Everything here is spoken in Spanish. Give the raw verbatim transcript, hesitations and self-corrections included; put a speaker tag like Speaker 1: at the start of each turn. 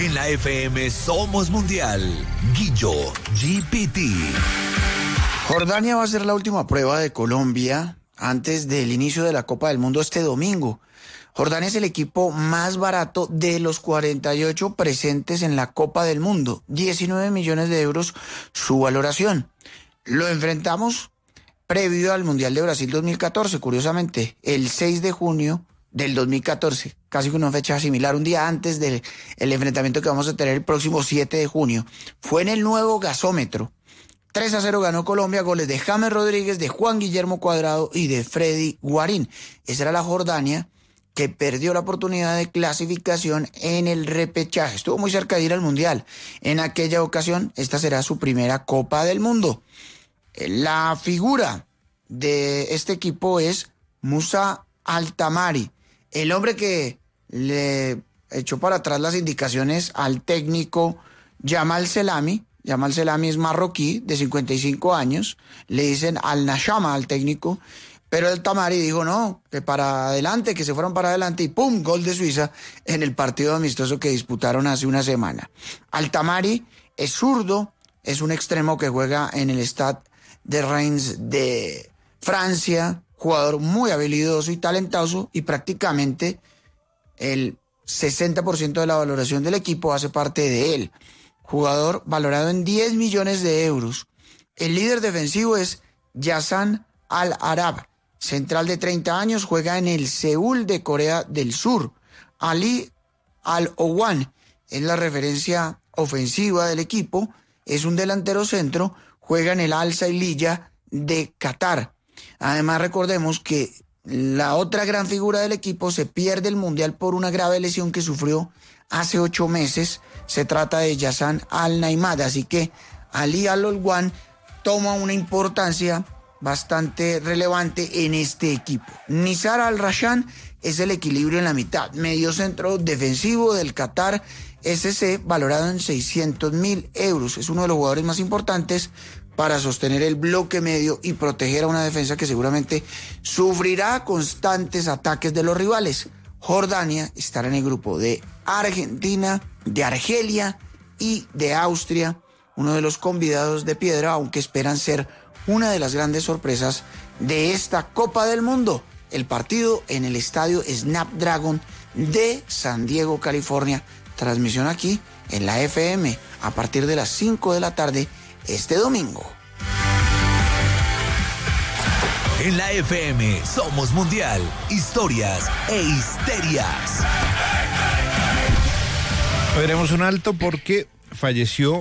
Speaker 1: En la F M Somos Mundial. Guillo G P T.
Speaker 2: Jordania va a ser la última prueba de Colombia antes del inicio de la Copa del Mundo este domingo. Jordania es el equipo más barato de los cuarenta y ocho presentes en la Copa del Mundo. diecinueve millones de euros su valoración. Lo enfrentamos previo al Mundial de Brasil dos mil catorce, curiosamente, el seis de junio del dos mil catorce, casi que una fecha similar, un día antes del el enfrentamiento que vamos a tener el próximo siete de junio. Fue en el nuevo gasómetro. tres a cero ganó Colombia, goles de James Rodríguez, de Juan Guillermo Cuadrado y de Freddy Guarín. Esa era la Jordania que perdió la oportunidad de clasificación en el repechaje. Estuvo muy cerca de ir al Mundial. En aquella ocasión, esta será su primera Copa del Mundo. La figura de este equipo es Musa Altamari, el hombre que le echó para atrás las indicaciones al técnico Jamal Selami. Jamal Selami es marroquí, de cincuenta y cinco años. Le dicen Al-Nashama al técnico. Pero el Tamari dijo no, que para adelante, que se fueron para adelante y ¡pum! Gol de Suiza en el partido amistoso que disputaron hace una semana. Al-Tamari es zurdo, es un extremo que juega en el Stade de Reims de Francia, jugador muy habilidoso y talentoso, y prácticamente el sesenta por ciento de la valoración del equipo hace parte de él. Jugador valorado en diez millones de euros. El líder defensivo es Yassan Al-Arab. Central de treinta años, juega en el Seúl de Corea del Sur. Ali Al-Owan es la referencia ofensiva del equipo, es un delantero centro, juega en el Al-Sailiya de Qatar. Además, recordemos que la otra gran figura del equipo se pierde el Mundial por una grave lesión que sufrió hace ocho meses. Se trata de Yassan Al-Naimad, así que Ali Al-Owan toma una importancia bastante relevante en este equipo. Nizar Al-Rashan es el equilibrio en la mitad, medio centro defensivo del Qatar S C, valorado en seiscientos mil euros. Es uno de los jugadores más importantes para sostener el bloque medio y proteger a una defensa que seguramente sufrirá constantes ataques de los rivales. Jordania estará en el grupo de Argentina, de Argelia y de Austria, uno de los convidados de piedra, aunque esperan ser una de las grandes sorpresas de esta Copa del Mundo. El partido en el estadio Snapdragon de San Diego, California. Transmisión aquí en la F M a partir de las cinco de la tarde este domingo.
Speaker 1: En la F M Somos Mundial. Historias e histerias.
Speaker 3: Veremos un alto porque falleció